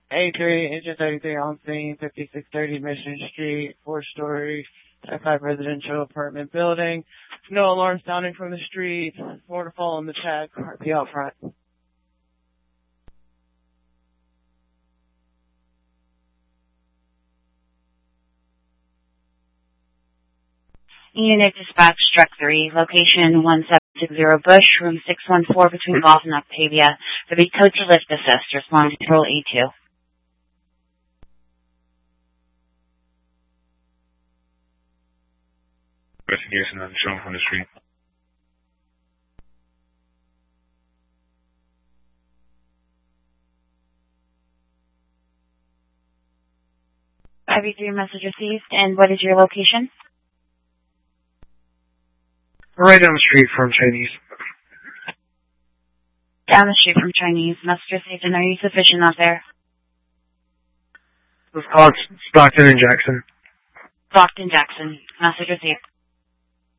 A3, engine 33 on scene, 5630 Mission Street, 4-story, type 5 residential apartment building. No alarm sounding from the street. More to follow on the tag. RP out front. Unit dispatch, Struck 3, location 1760 Bush, room 614 between Golf and Octavia. There'll be code to lift assist. Respond to control E2. Investigation on shown from the street. IV3 message received. And what is your location? Right down the street from Chinese. Down the street from Chinese. Message received. And are you sufficient out there? Stockton and Jackson. Stockton, Jackson. Message received.